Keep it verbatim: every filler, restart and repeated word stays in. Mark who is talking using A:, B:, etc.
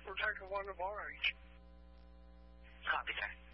A: we're taking one of our age.
B: Copy, sir.